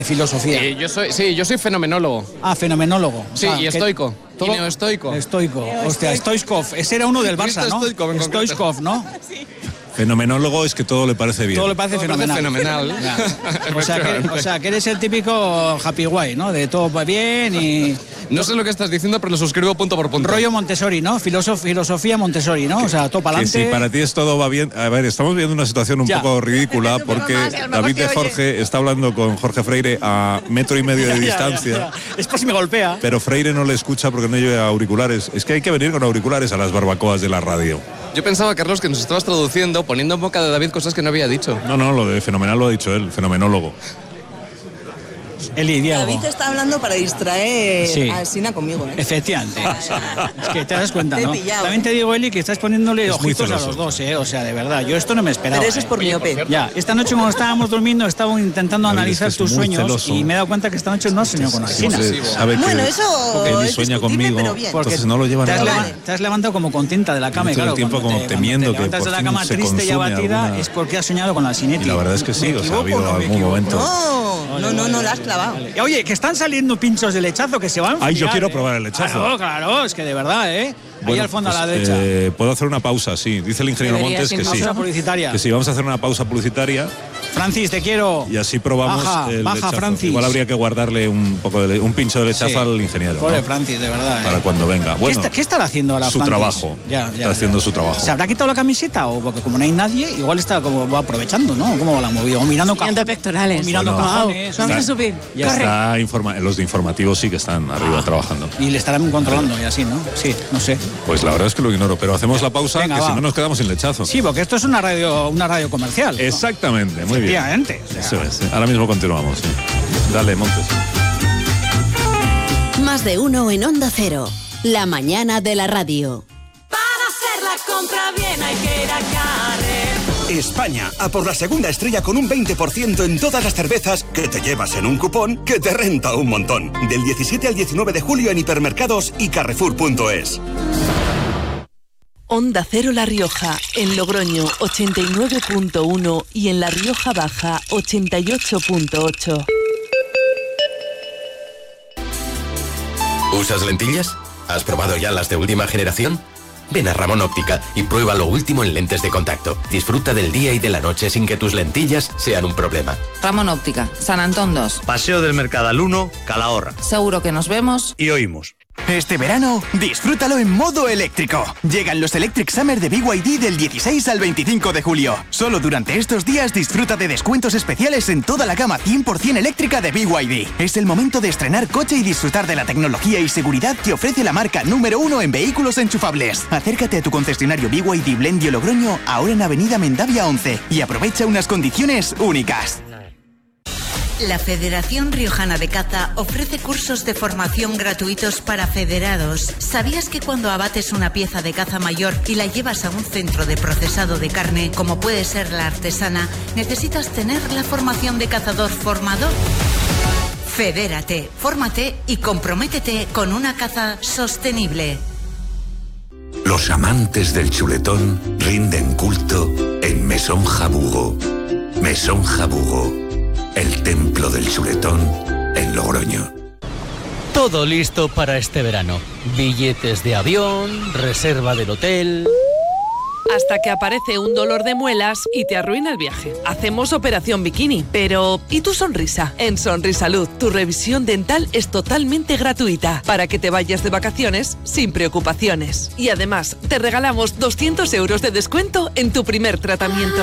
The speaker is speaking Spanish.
Filosofía. Yo soy fenomenólogo. Ah, fenomenólogo. Sí, y estoico. Y neoestoico. Estoico. Hostia, Stoichkov. Ese era uno del Barça, ¿no? Stoichkov, ¿no? Fenomenólogo es que todo le parece bien. Todo le parece fenomenal. O sea, que eres el típico happy guy, ¿no? De todo va bien y... No sé lo que estás diciendo, pero lo suscribo punto por punto. Rollo Montessori, ¿no? Filosofía Montessori, ¿no? O sea, todo para adelante. Que si para ti es todo va bien... A ver, estamos viendo una situación un poco ridícula porque David de Jorge está hablando con Jorge Freire a 1,5 metros de distancia. Es por si me golpea. Pero Freire no le escucha porque no lleva auriculares. Es que hay que venir con auriculares a las barbacoas de la radio. Yo pensaba, Carlos, que nos estabas traduciendo, poniendo en boca de David cosas que no había dicho. No, lo de fenomenal lo ha dicho él, fenomenólogo. Eli, Diego. David está hablando para distraer a Sina conmigo, ¿eh? Efectivamente. Es que te das cuenta, ¿no? Pillado, También te digo, Eli, que estás poniéndole es ojitos a los dos, ¿eh? O sea, de verdad, yo esto no me esperaba. Pero eso es por miope. Ya, esta noche cuando estábamos durmiendo estaba intentando analizar tus sueños celoso. Y me he dado cuenta que esta noche no soñó con Alsina. Bueno, eso Eli es sueña discutible, conmigo, pero bien. entonces no lo lleva nada. Te has levantado como contenta de la cama y todo claro, el tiempo cuando como temiendo te que por levantas de la fin cama se triste y consume abatida alguna... es porque has soñado con Alsinetti. Y la verdad es que sí, o sea, ha habido algún momento... No la has clavado. Vale. Oye, que están saliendo pinchos de lechazo que se van a enfriar. Ay, yo quiero probar el lechazo. Claro, es que de verdad, ¿eh? Ahí al fondo a la derecha. Puedo hacer una pausa, sí. Dice el ingeniero Montes que sí. Pausa publicitaria. Que sí, vamos a hacer una pausa publicitaria. Francis, te quiero. Y así probamos el lechazo. Francis. Igual habría que guardarle un pincho de lechazo al ingeniero. Pobre ¿no? Francis, de verdad. Para cuando venga. Bueno, ¿Qué estará haciendo ahora su Francis? Trabajo. Está haciendo su trabajo. ¿Se habrá quitado la camiseta? O porque como no hay nadie, igual está como aprovechando, ¿no? ¿Cómo la ha movido? O mirando pectorales. Mirando cajones. Vamos a subir. Los de informativos sí que están arriba trabajando. Y le estarán controlando y así, ¿no? Sí, no sé. Pues la verdad es que lo ignoro, pero hacemos la pausa, venga, que si no nos quedamos sin lechazo. Sí, porque esto es una radio comercial, ¿no? Exactamente, muy bien. Efectivamente. Eso es. Ahora mismo continuamos. Sí. Dale, Montes. Más de uno en Onda Cero. La mañana de la radio. Para hacer la compra bien hay que ir a Carrer. España, a por la segunda estrella con un 20% en todas las cervezas que te llevas en un cupón que te renta un montón. Del 17 al 19 de julio en hipermercados y carrefour.es. Onda Cero La Rioja, en Logroño 89.1 y en La Rioja Baja 88.8. ¿Usas lentillas? ¿Has probado ya las de última generación? Ven a Ramón Óptica y prueba lo último en lentes de contacto. Disfruta del día y de la noche sin que tus lentillas sean un problema. Ramón Óptica, San Antón 2. Paseo del Mercadal 1, Calahorra. Seguro que nos vemos y oímos. Este verano, disfrútalo en modo eléctrico. Llegan los Electric Summer de BYD del 16 al 25 de julio. Solo durante estos días disfruta de descuentos especiales en toda la gama 100% eléctrica de BYD. Es el momento de estrenar coche y disfrutar de la tecnología y seguridad que ofrece la marca número 1 en vehículos enchufables. Acércate a tu concesionario BYD Blendio Logroño, ahora en Avenida Mendavia 11, y aprovecha unas condiciones únicas. La Federación Riojana de Caza ofrece cursos de formación gratuitos para federados. ¿Sabías que cuando abates una pieza de caza mayor y la llevas a un centro de procesado de carne, como puede ser la artesana, necesitas tener la formación de cazador formador? Fedérate, fórmate y comprométete con una caza sostenible. Los amantes del chuletón rinden culto en Mesón Jabugo. Mesón Jabugo, el templo del chuletón en Logroño. Todo listo para este verano. Billetes de avión, reserva del hotel... Hasta que aparece un dolor de muelas y te arruina el viaje. Hacemos operación bikini, pero ¿y tu sonrisa? En Sonrisalud, tu revisión dental es totalmente gratuita para que te vayas de vacaciones sin preocupaciones. Y además, te regalamos 200 euros de descuento en tu primer tratamiento.